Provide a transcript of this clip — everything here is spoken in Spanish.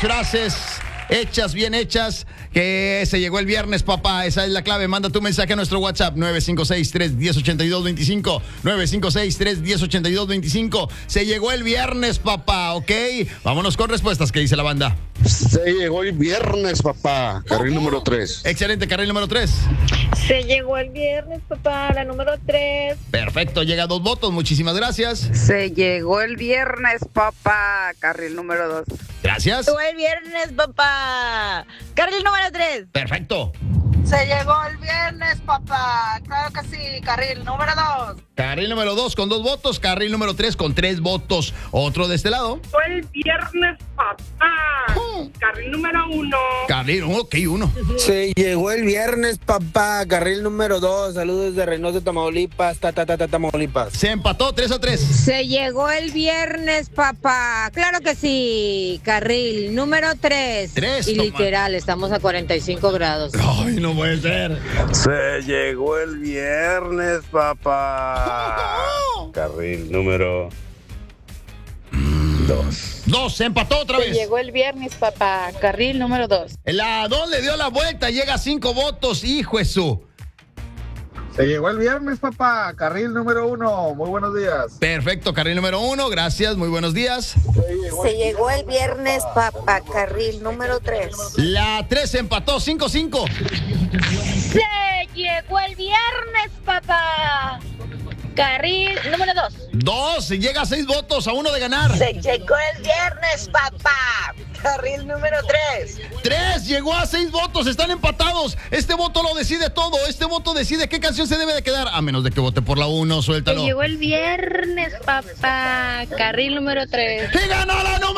frases hechas, bien hechas, que se llegó el viernes, papá. Esa es la clave. Manda tu mensaje a nuestro WhatsApp 956-310-8225. 956-310-8225. Se llegó el viernes, papá, ¿ok? Vámonos con respuestas. ¿Qué dice la banda? Se llegó el viernes, papá. Carril número 3. Excelente, carril número 3. Se llegó el viernes, papá, la número 3. Perfecto, llega 2 votos. Muchísimas gracias. Se llegó el viernes, papá. Carril número 2. Gracias. Llegó el viernes, papá. Carril número 3. Perfecto. Se llegó el viernes, papá. Claro que sí. Carril número 2. Carril número 2 con 2 votos. Carril número 3 con 3 votos. Otro de este lado. Fue el viernes, papá. Carril número 1. Carril, ok, 1. Se llegó el viernes, papá. Carril número 2. Saludos de Reynosa, Tamaulipas. Tamaulipas. Se empató 3-3. Se llegó el viernes, papá. Claro que sí. Carril número 3. 3, Y toma. literal, estamos a 45 grados. Ay, no puede ser. Se llegó el viernes, papá. Carril número 2. 2, se empató otra Se vez. llegó el viernes, papá. Carril número 2. La 2 le dio la vuelta, llega a 5 votos, hijo de su. Se llegó el viernes, papá. Carril número 1. Muy buenos días. Perfecto, carril número 1, gracias, muy buenos días. Se llegó el viernes, papá. Carril número 3. La 3 se empató, 5-5. Se llegó el viernes, papá. Carril número 2. 2, llega a 6 votos, a 1 de ganar. Se llegó el viernes, papá. Carril número 3. 3, llegó a 6 votos, están empatados. Este voto lo decide todo, este voto decide qué canción se debe de quedar. A menos de que vote por la 1, Se suéltalo. llegó el viernes, papá. Carril número 3. ¡Y ganó la número!